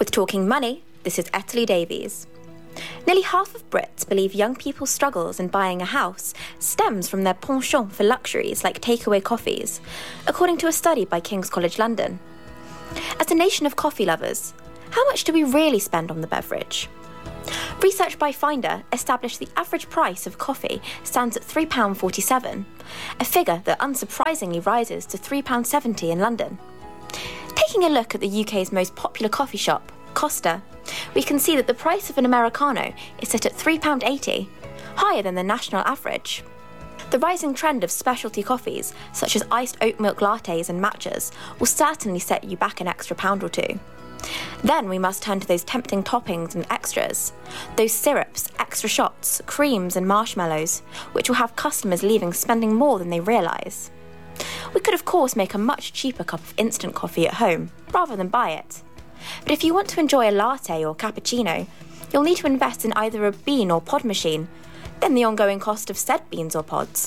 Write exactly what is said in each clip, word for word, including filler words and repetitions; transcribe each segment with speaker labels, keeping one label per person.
Speaker 1: With Talking Money, this is Etterly Davies. Nearly half of Brits believe young people's struggles in buying a house stems from their penchant for luxuries like takeaway coffees, according to a study by King's College London. As a nation of coffee lovers, how much do we really spend on the beverage? Research by Finder established the average price of coffee stands at three pounds forty-seven, a figure that unsurprisingly rises to three pounds seventy in London. Taking a look at the U K's most popular coffee shop, Costa, we can see that the price of an Americano is set at three pounds eighty, higher than the national average. The rising trend of specialty coffees, such as iced oat milk lattes and matchas, will certainly set you back an extra pound or two. Then we must turn to those tempting toppings and extras, those syrups, extra shots, creams and marshmallows, which will have customers leaving spending more than they realise. We could of course make a much cheaper cup of instant coffee at home, rather than buy it. But if you want to enjoy a latte or cappuccino, you'll need to invest in either a bean or pod machine, then the ongoing cost of said beans or pods.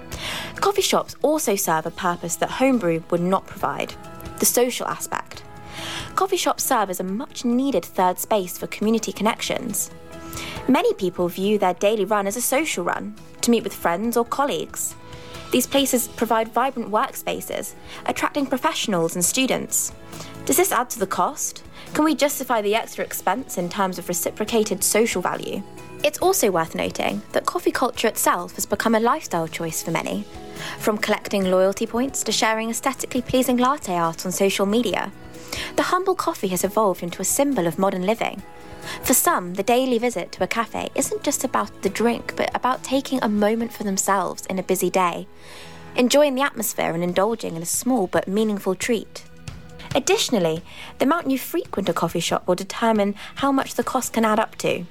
Speaker 1: Coffee shops also serve a purpose that homebrew would not provide, the social aspect. Coffee shops serve as a much-needed third space for community connections. Many people view their daily run as a social run, to meet with friends or colleagues. These places provide vibrant workspaces, attracting professionals and students. Does this add to the cost? Can we justify the extra expense in terms of reciprocated social value? It's also worth noting that coffee culture itself has become a lifestyle choice for many, from collecting loyalty points to sharing aesthetically pleasing latte art on social media. The humble coffee has evolved into a symbol of modern living. For some, the daily visit to a cafe isn't just about the drink, but about taking a moment for themselves in a busy day, enjoying the atmosphere and indulging in a small but meaningful treat. Additionally, the amount you frequent a coffee shop will determine how much the cost can add up to.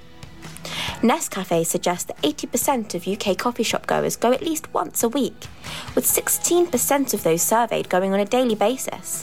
Speaker 1: Nescafe suggests that eighty percent of U K coffee shop goers go at least once a week, with sixteen percent of those surveyed going on a daily basis.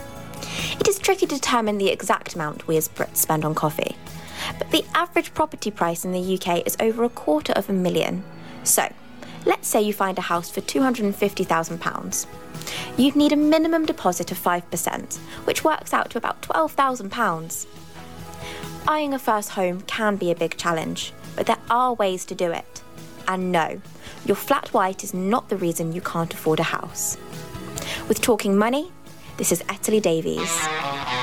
Speaker 1: It is tricky to determine the exact amount we as Brits spend on coffee, but the average property price in the U K is over a quarter of a million. So, let's say you find a house for two hundred fifty thousand pounds. You'd need a minimum deposit of five percent, which works out to about twelve thousand pounds. Eyeing a first home can be a big challenge, but there are ways to do it. And no, your flat white is not the reason you can't afford a house. With Talking Money, this is Etterly Davies.